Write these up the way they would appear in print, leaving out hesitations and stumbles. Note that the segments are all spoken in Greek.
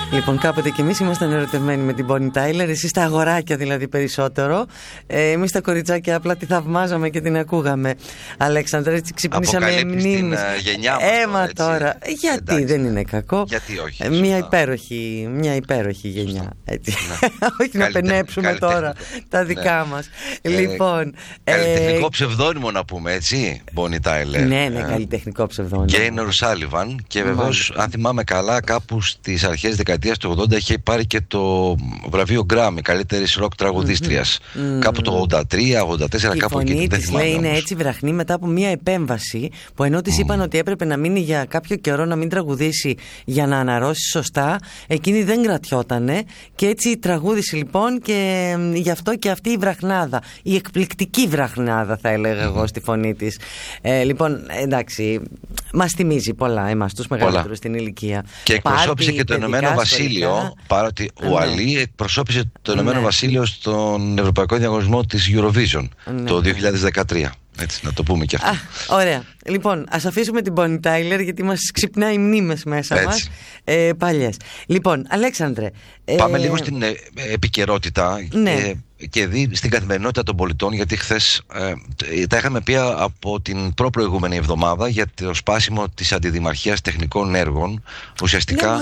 Λοιπόν, κάποτε κι εμείς ήμασταν ερωτευμένοι με την Bonnie Tyler. Εσείς τα αγοράκια δηλαδή περισσότερο. Εμείς τα κοριτσάκια απλά τη θαυμάζαμε και την ακούγαμε. Αλέξανδρα, έτσι ξυπνήσαμε μνήμες. Γενιά μας τώρα. Γιατί εντάξει, δεν είναι κακό. Γιατί όχι. Μια υπέροχη γενιά. Έτσι. Όχι να πενέψουμε τώρα τα δικά μας. Λοιπόν. Καλλιτεχνικό ψευδόνυμο να πούμε, έτσι. Bonnie Tyler. Ναι, καλλιτεχνικό ψευδόνυμο. Gaynor Sullivan. Και βεβαίως, αν θυμάμαι καλά, κάπου στις αρχές δεκαετίας του 80 είχε πάρει και το βραβείο Grammy καλύτερης ροκ τραγουδίστριας. Κάπου το 83-84, κάπου εκεί. Δεν θυμάμαι. Λέει, είναι έτσι βραχνή μετά από μια επέμβαση που ενώ της είπαν ότι έπρεπε να μείνει για κάποιο καιρό να μην τραγουδήσει για να αναρρώσει σωστά, εκείνη δεν κρατιότανε και έτσι τραγούδισε λοιπόν και γι' αυτό και αυτή η βραχνάδα, η εκπληκτική βραχνάδα θα έλεγα εγώ στη φωνή της. Λοιπόν, εντάξει, μας θυμίζει πολλά εμάς τους μεγαλύτερους στην ηλικία. Και εκπροσώπησε και το Ηνωμένο Βασίλειο, παρότι ο Αλή εκπροσώπησε το Ηνωμένο Βασίλειο στον Ευρωπαϊκό Διαγωνισμό της Eurovision το 2013. Έτσι, να το πούμε και αυτό. Ωραία. Λοιπόν, ας αφήσουμε την Bonnie Tyler γιατί μας ξυπνάει μνήμες μέσα μας. Παλιές. Λοιπόν, Αλέξανδρε. Πάμε λίγο στην επικαιρότητα και στην καθημερινότητα των πολιτών, γιατί χθες τα είχαμε πει από την προηγούμενη εβδομάδα για το σπάσιμο της αντιδημαρχίας τεχνικών έργων. Ουσιαστικά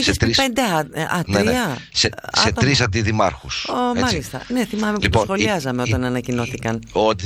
σε τρεις αντιδημάρχους. Μάλιστα. Ναι, θυμάμαι που το σχολιάζαμε όταν ανακοινώθηκαν.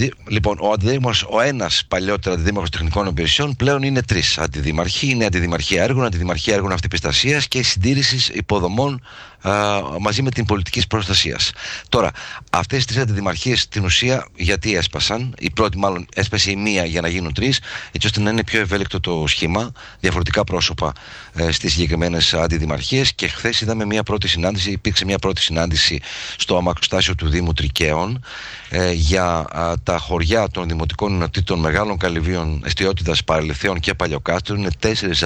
Ο ένας παλιότερα αντιδήμαρχος τεχνικών υπηρεσιών πλέον είναι τρεις αντιδημαρχοί. Είναι αντιδημαρχία έργων, αντιδημαρχία έργων αυτεπιστασίας και συντήρησης υποδομών μαζί με την πολιτικής προστασίας. Τώρα, αυτές οι τρεις αντιδημαρχίες στην ουσία γιατί έσπασαν? Η πρώτη μάλλον έσπασε η μία για να γίνουν τρεις, έτσι ώστε να είναι πιο ευέλικτο το σχήμα, διαφορετικά πρόσωπα στις συγκεκριμένες αντιδημαρχίες. Και χθες είδαμε υπήρξε μια πρώτη συνάντηση στο αμαξοστάσιο του Δήμου Τρικαίων για τα χωριά των δημοτικών ενωτήτων Μεγάλων Καλυβίων, Εστιότητας, Παραλιθέων και Παλιοκάστρων. Είναι 4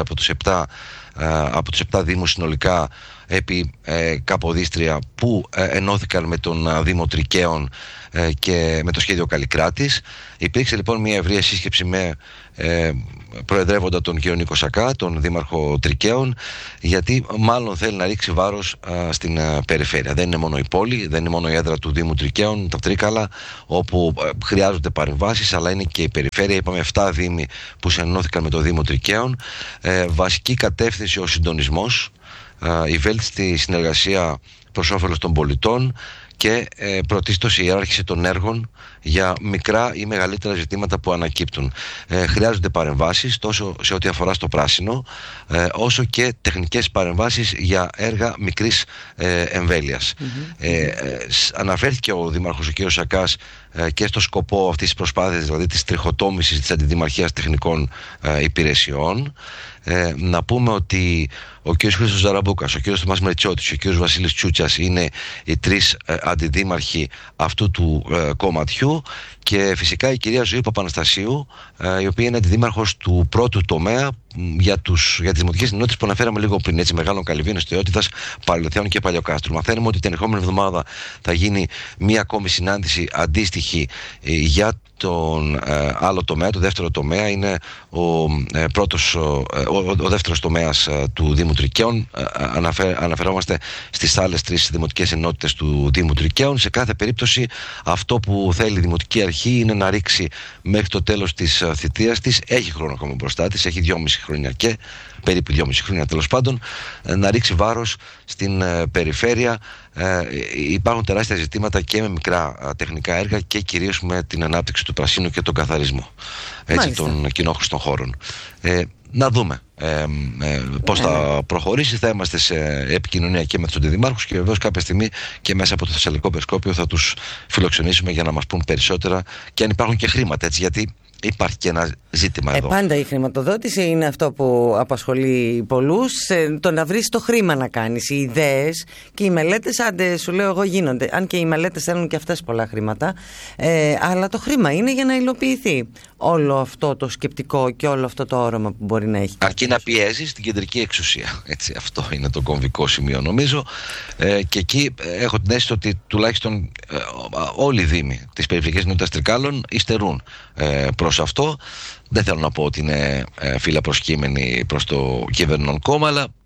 από τους 7 δήμους συνολικά επί Καποδίστρια που ενώθηκαν με τον Δήμο Τρικαίων και με το σχέδιο Καλλικράτης. Υπήρξε λοιπόν μια ευρεία σύσκεψη με προεδρεύοντα τον κύριο Νίκο Σακά, τον Δήμαρχο Τρικαίων, γιατί μάλλον θέλει να ρίξει βάρος στην περιφέρεια. Δεν είναι μόνο η πόλη, δεν είναι μόνο η έδρα του Δήμου Τρικαίων, τα Τρίκαλα, όπου χρειάζονται παρεμβάσεις, αλλά είναι και η περιφέρεια. Είπαμε 7 δήμοι που συνενώθηκαν με το Δήμο Τρικαίων. Βασική κατεύθυνση ο συντονισμός, η βέλτιστη συνεργασία προς όφελος των πολιτών και πρωτίστως η ιεράρχηση των έργων για μικρά ή μεγαλύτερα ζητήματα που ανακύπτουν. Χρειάζονται παρεμβάσεις τόσο σε ό,τι αφορά στο πράσινο, όσο και τεχνικές παρεμβάσεις για έργα μικρής εμβέλειας. Αναφέρθηκε ο Δήμαρχος ο κ. Σακάς και στο σκοπό αυτής της προσπάθειας, δηλαδή της τριχοτόμησης της αντιδημαρχίας τεχνικών υπηρεσιών. Να πούμε ότι ο κ. Χρήστος Ζαραμπούκας, ο κ. Θωμάς Μερτσιώτης και ο κ. Βασίλης Τσούτσας είναι οι τρεις αντιδήμαρχοι αυτού του κομματιού, και φυσικά η κυρία Ζωή Παπαναστασίου, η οποία είναι αντιδήμαρχος του πρώτου τομέα για τις δημοτικές ενότητες που αναφέραμε λίγο πριν, έτσι, Μεγάλων Καλυβίων, Εστιότητας, Παραλιθέων και Παλιοκάστρου. Μαθαίνουμε ότι την ερχόμενη εβδομάδα θα γίνει μία ακόμη συνάντηση αντίστοιχη για τον άλλο τομέα. Το δεύτερο τομέα είναι ο δεύτερος τομέας του Δήμου Τρικαίων. Αναφερόμαστε στις άλλες τρεις δημοτικές ενότητες του Δήμου Τρικαίων. Σε κάθε περίπτωση αυτό που θέλει η Δημοτική Αρχή είναι να ρίξει μέχρι το τέλος της θητείας της, έχει χρόνο ακόμα μπροστά της, έχει 2,5 χρόνια και περίπου 2,5 χρόνια τέλος πάντων, να ρίξει βάρος στην περιφέρεια. Υπάρχουν τεράστια ζητήματα και με μικρά τεχνικά έργα και κυρίως με την ανάπτυξη του πρασίνου και τον καθαρισμό των κοινόχρηστων χώρων. Να δούμε πώς θα προχωρήσει. Θα είμαστε σε επικοινωνία και με τους αντιδημάρχους και βεβαίως κάποια στιγμή και μέσα από το Θεσσαλικό Περσκόπιο θα τους φιλοξενήσουμε για να μας πούν περισσότερα και αν υπάρχουν και χρήματα, έτσι, γιατί υπάρχει και ένα ζήτημα εδώ. Πάντα η χρηματοδότηση είναι αυτό που απασχολεί πολλούς. Το να βρεις το χρήμα να κάνεις. Οι ιδέες και οι μελέτες, άντε σου λέω εγώ, γίνονται. Αν και οι μελέτες θέλουν και αυτές πολλά χρήματα. Αλλά το χρήμα είναι για να υλοποιηθεί όλο αυτό το σκεπτικό και όλο αυτό το όραμα που μπορεί να έχει. Αρκεί να πιέζεις την κεντρική εξουσία. Έτσι, αυτό είναι το κομβικό σημείο νομίζω. Και εκεί έχω την αίσθηση ότι τουλάχιστον όλοι οι δήμοι της περιφερειακής ενότητας Τρικάλων υστερούν προς αυτό. Δεν θέλω να πω ότι είναι φύλλα προσκύμενη προς το κυβερνών κόμμα, αλλά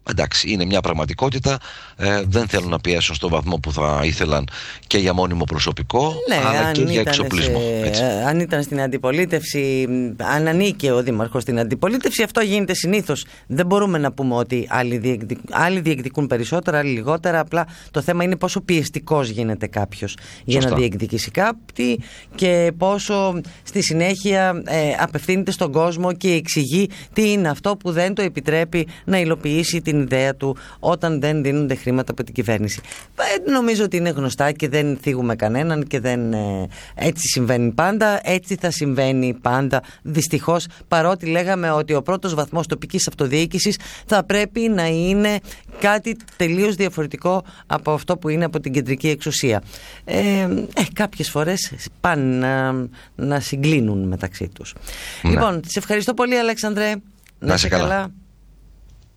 εντάξει, είναι μια πραγματικότητα. Δεν θέλουν να πιέσουν στο βαθμό που θα ήθελαν και για μόνιμο προσωπικό, αλλά και για εξοπλισμό. Αν ήταν στην αντιπολίτευση, αν ανήκε ο Δήμαρχος στην αντιπολίτευση, αυτό γίνεται συνήθως. Δεν μπορούμε να πούμε ότι άλλοι διεκδικούν περισσότερα, άλλοι λιγότερα. Απλά το θέμα είναι πόσο πιεστικός γίνεται κάποιος για να διεκδικήσει κάτι και πόσο στη συνέχεια απευθύνεται στον κόσμο και εξηγεί τι είναι αυτό που δεν το επιτρέπει να υλοποιήσει την ιδέα του όταν δεν δίνονται χρήματα από την κυβέρνηση. Νομίζω ότι είναι γνωστά και δεν θίγουμε κανέναν και έτσι συμβαίνει πάντα, έτσι θα συμβαίνει πάντα δυστυχώς, παρότι λέγαμε ότι ο πρώτος βαθμός τοπικής αυτοδιοίκησης θα πρέπει να είναι κάτι τελείως διαφορετικό από αυτό που είναι από την κεντρική εξουσία. Κάποιες φορές πάνε να συγκλίνουν μεταξύ τους. Λοιπόν, σε ευχαριστώ πολύ, Αλέξανδρε. Να είσαι καλά.